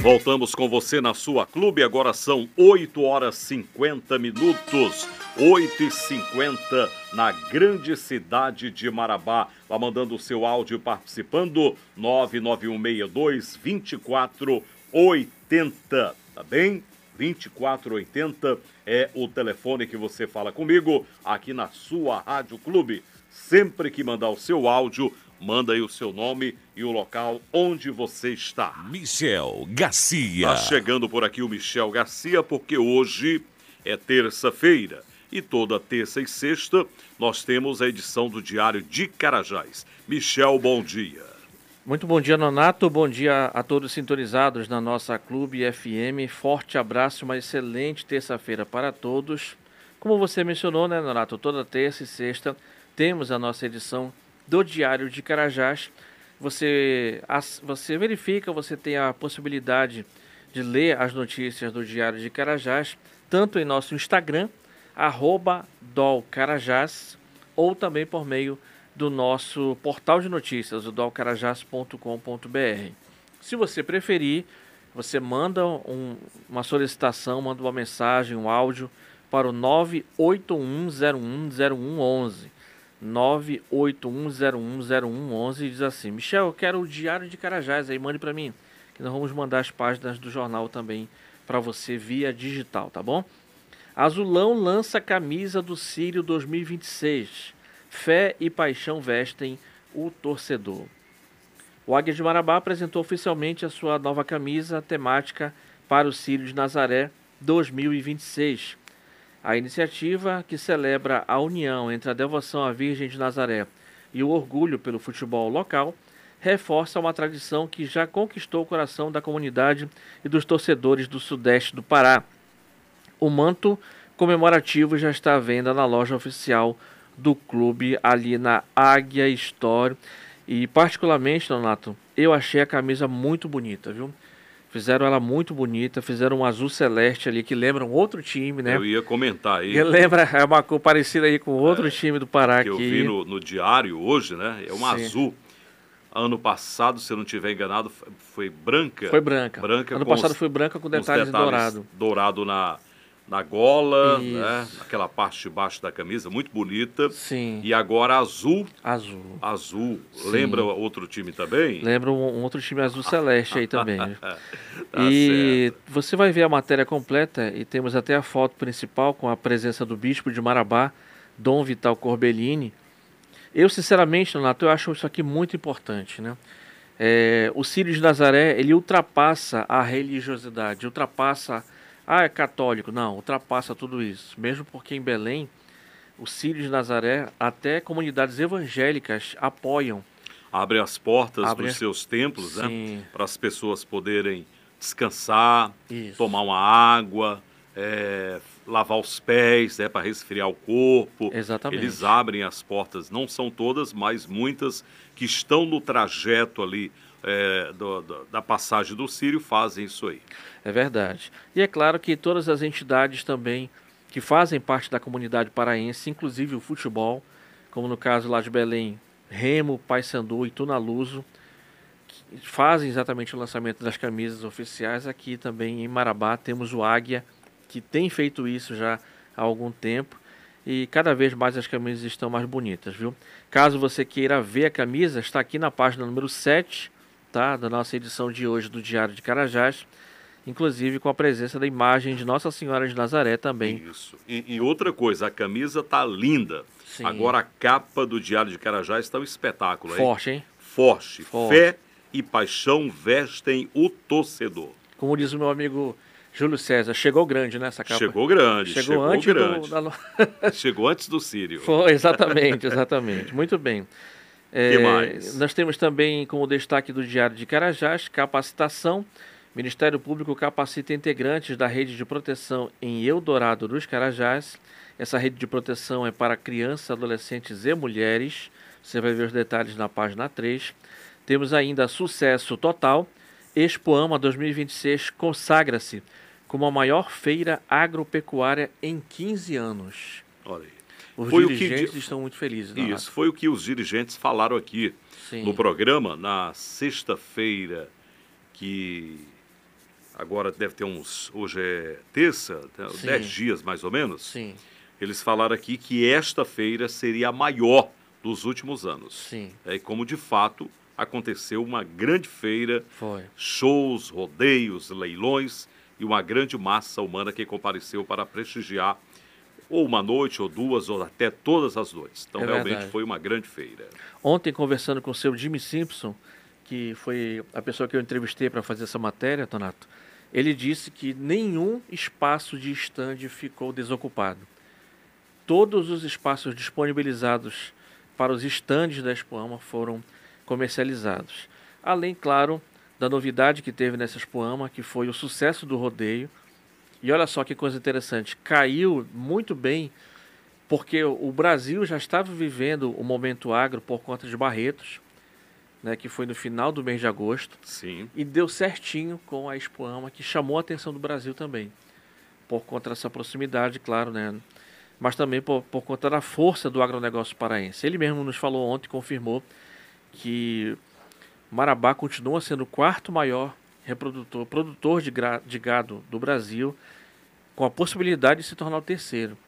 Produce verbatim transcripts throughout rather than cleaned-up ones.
Voltamos com você na sua clube, agora são oito horas e cinquenta minutos, oito e cinquenta na grande cidade de Marabá. Vá mandando o seu áudio participando, nove nove um seis dois, dois quatro oito zero, tá bem? vinte e quatro oitenta é o telefone que você fala comigo aqui na sua Rádio Clube. Sempre que mandar o seu áudio, manda aí o seu nome e o local onde você está. Michel Garcia. Tá chegando por aqui o Michel Garcia, porque hoje é terça-feira. E toda terça e sexta nós temos a edição do Diário de Carajás. Michel, bom dia. Muito bom dia, Nonato. Bom dia a todos sintonizados na nossa Clube F M. Forte abraço, uma excelente terça-feira para todos. Como você mencionou, né, Nonato? Toda terça e sexta temos a nossa edição do Diário de Carajás. Você, as, você verifica, você tem a possibilidade de ler as notícias do Diário de Carajás, tanto em nosso Instagram, arroba dolcarajás, ou também por meio do nosso portal de notícias, o dolcarajás ponto com ponto b r. Se você preferir, você manda um, uma solicitação, manda uma mensagem, um áudio para o nove oito um zero um zero um um um. nove oito um zero um zero um um um e diz assim: Michel, eu quero o Diário de Carajás, aí mande para mim, que nós vamos mandar as páginas do jornal também para você via digital, tá bom? Azulão lança camisa do Sírio dois mil e vinte e seis. Fé e paixão vestem o torcedor. O Águia de Marabá apresentou oficialmente a sua nova camisa temática para o Sírio de Nazaré dois mil e vinte e seis. A iniciativa, que celebra a união entre a devoção à Virgem de Nazaré e o orgulho pelo futebol local, reforça uma tradição que já conquistou o coração da comunidade e dos torcedores do sudeste do Pará. O manto comemorativo já está à venda na loja oficial do clube ali na Águia Store. E particularmente, Donato, eu achei a camisa muito bonita, viu? Fizeram ela muito bonita, fizeram um azul celeste ali que lembra um outro time, né? Eu ia comentar aí. Que lembra, é uma cor parecida aí com outro é, time do Pará que aqui. eu vi no, no diário hoje, né? É um Sim. azul. Ano passado, se eu não estiver enganado, foi branca. Foi branca. branca ano com passado os, foi branca com detalhes, detalhes dourado. Dourado na, na gola, né? Naquela parte de baixo da camisa, muito bonita. Sim. E agora azul. Azul. Azul. Sim. Lembra outro time também? Lembra um, um outro time azul celeste aí também. Tá e certo. Você vai ver a matéria completa e temos até a foto principal com a presença do bispo de Marabá, Dom Vital Corbellini. Eu, sinceramente, Donato, eu acho isso aqui muito importante, né? É, o Sírio de Nazaré, ele ultrapassa a religiosidade, ultrapassa... Ah, é católico. Não, ultrapassa tudo isso. Mesmo porque em Belém, o Sírio de Nazaré, até comunidades evangélicas apoiam. Abre as portas Abre dos as... seus templos, Sim. né? Para as pessoas poderem descansar, Isso. tomar uma água, é, lavar os pés, né? Para resfriar o corpo. Exatamente. Eles abrem as portas, não são todas, mas muitas que estão no trajeto ali é, do, do, da passagem do Sírio fazem isso aí. É verdade. E é claro que todas as entidades também que fazem parte da comunidade paraense, inclusive o futebol, como no caso lá de Belém, Remo, Paysandu e Tunaluso, fazem exatamente o lançamento das camisas oficiais. Aqui também em Marabá temos o Águia, que tem feito isso já há algum tempo, e cada vez mais as camisas estão mais bonitas, viu? Caso você queira ver a camisa, está aqui na página número sete, tá, da nossa edição de hoje do Diário de Carajás, inclusive com a presença da imagem de Nossa Senhora de Nazaré também. Isso. E, e outra coisa, a camisa tá linda. Sim. Agora a capa do Diário de Carajás está um espetáculo, hein? Forte, hein? Forte. Forte. Fé e paixão vestem o torcedor. Como diz o meu amigo Júlio César, chegou grande, né, essa capa? Chegou grande, chegou, chegou antes grande. Do, da... Chegou antes do Sírio. Foi, exatamente, exatamente. Muito bem. É, que mais? Nós temos também como destaque do Diário de Carajás, capacitação. Ministério Público capacita integrantes da rede de proteção em Eldorado dos Carajás. Essa rede de proteção é para crianças, adolescentes e mulheres. Você vai ver os detalhes na página três. Temos ainda sucesso total. Expoama dois mil e vinte e seis consagra-se como a maior feira agropecuária em quinze anos. Olha aí. Os foi dirigentes o que... estão muito felizes. Isso, Donato. Foi o que os dirigentes falaram aqui Sim. no programa, na sexta-feira, que agora deve ter uns, hoje é terça, Sim. dez dias mais ou menos. Sim. Eles falaram aqui que esta feira seria a maior dos últimos anos. Sim. É, e como de fato aconteceu uma grande feira, Foi. shows, rodeios, leilões e uma grande massa humana que compareceu para prestigiar ou uma noite, ou duas, ou até todas as noites. Então, É realmente, verdade. foi uma grande feira. Ontem, conversando com o seu Jimmy Simpson, que foi a pessoa que eu entrevistei para fazer essa matéria, Donato, ele disse que nenhum espaço de estande ficou desocupado. Todos os espaços disponibilizados para os estandes da Expoama foram comercializados. Além, claro, da novidade que teve nessa Expoama, que foi o sucesso do rodeio. E olha só que coisa interessante, caiu muito bem, porque o Brasil já estava vivendo o momento agro por conta de Barretos, né, que foi no final do mês de agosto. Sim. E deu certinho com a Expoama, que chamou a atenção do Brasil também, por conta dessa proximidade, claro, né? Mas também por, por conta da força do agronegócio paraense. Ele mesmo nos falou ontem, confirmou que Marabá continua sendo o quarto maior reprodutor, produtor de, gra, de gado do Brasil, com a possibilidade de se tornar o terceiro.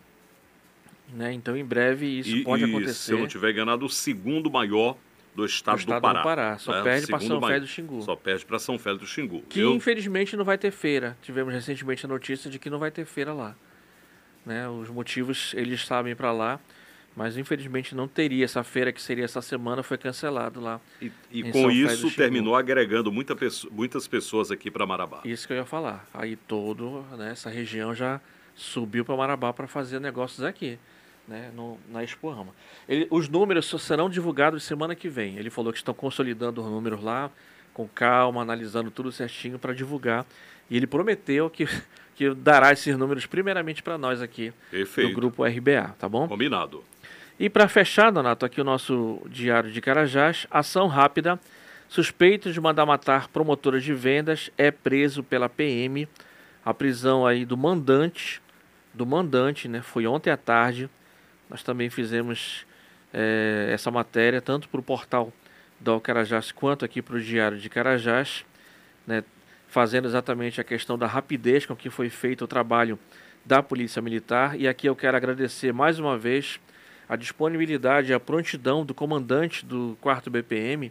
Né? Então, em breve, isso e, pode e, acontecer. Se eu não tiver enganado, o segundo maior do estado do, estado do Pará. do Pará. Só né? perde para São maior. Félix do Xingu. Só perde para São Félix do Xingu. Que, eu... infelizmente, não vai ter feira. Tivemos recentemente a notícia de que não vai ter feira lá. Né? Os motivos, eles sabem para lá, mas, infelizmente, não teria essa feira que seria essa semana, foi cancelado lá. E, e com isso, terminou agregando muita pessoa, muitas pessoas aqui para Marabá. Isso que eu ia falar. Aí todo, né, essa região já subiu para Marabá para fazer negócios aqui, né, no, na Expoama. Ele, os números só serão divulgados semana que vem. Ele falou que estão consolidando os números lá, com calma, analisando tudo certinho para divulgar. E ele prometeu que, que dará esses números primeiramente para nós aqui, Perfeito. do Grupo R B A, tá bom? Combinado. E para fechar, Donato, aqui o nosso diário de Carajás, ação rápida. Suspeito de mandar matar promotora de vendas é preso pela P M. A prisão aí do mandante, do mandante, né, foi ontem à tarde. Nós também fizemos é, essa matéria, tanto para o portal do Carajás quanto aqui para o diário de Carajás, né, fazendo exatamente a questão da rapidez com que foi feito o trabalho da Polícia Militar. E aqui eu quero agradecer mais uma vez a disponibilidade e a prontidão do comandante do quarto B P M,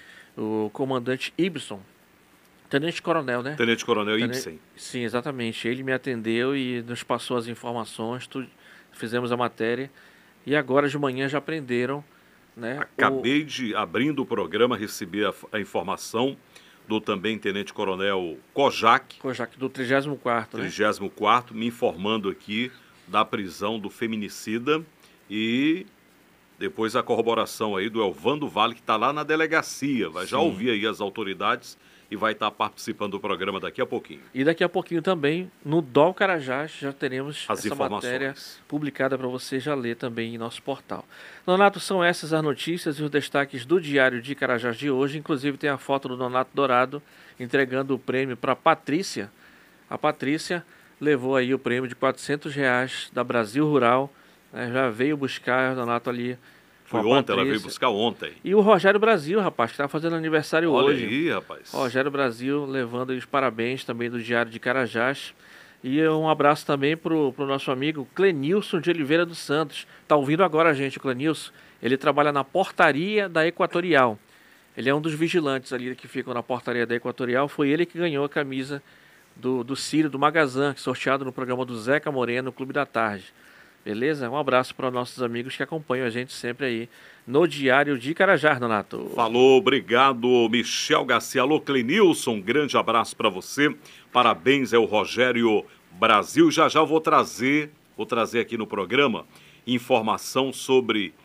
o comandante Ibson, Tenente Coronel, né? Tenente Coronel Tenente... Ibsen. Sim, exatamente. Ele me atendeu e nos passou as informações, tu... fizemos a matéria e agora de manhã já prenderam, né? Acabei o... de, abrindo o programa, receber a, a informação do também Tenente Coronel Kojak, Kojak do trigésimo quarto, né? trigésimo quarto, me informando aqui da prisão do feminicida. E depois a corroboração aí do Elvando Vale, que está lá na delegacia. Vai já Sim. ouvir aí as autoridades e vai estar tá participando do programa daqui a pouquinho. E daqui a pouquinho também, no D O L Carajás, já teremos as essa informações. Matéria publicada para você já ler também em nosso portal. Nonato, são essas as notícias e os destaques do Diário de Carajás de hoje. Inclusive tem a foto do Nonato Dourado entregando o prêmio para a Patrícia. A Patrícia levou aí o prêmio de quatrocentos reais da Brasil Rural. É, já veio buscar, Donato, ali. Foi ontem, ela veio buscar ontem. E o Rogério Brasil, rapaz, que está fazendo aniversário Olha hoje. Olha aí, rapaz. Rogério Brasil levando os parabéns também do Diário de Carajás. E um abraço também para o nosso amigo Clenilson de Oliveira dos Santos. Está ouvindo agora a gente, o Clenilson. Ele trabalha na portaria da Equatorial. Ele é um dos vigilantes ali que ficam na portaria da Equatorial. Foi ele que ganhou a camisa do, do Círio, do Magazan, sorteado no programa do Zeca Moreno, Clube da Tarde. Beleza? Um abraço para nossos amigos que acompanham a gente sempre aí no Diário de Carajás, Donato. Falou, obrigado, Michel Garcia. Alô, Clenilson, um grande abraço para você. Parabéns, é o Rogério Brasil. Já já vou trazer, vou trazer aqui no programa informação sobre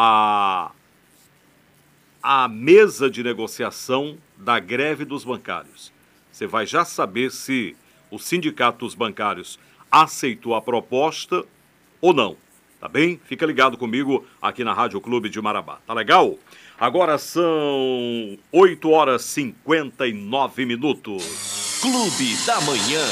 a, a mesa de negociação da greve dos bancários. Você vai já saber se o Sindicato dos Bancários aceitou a proposta ou não, tá bem? Fica ligado comigo aqui na Rádio Clube de Marabá, tá legal? Agora são oito horas e cinquenta e nove minutos. Clube da Manhã.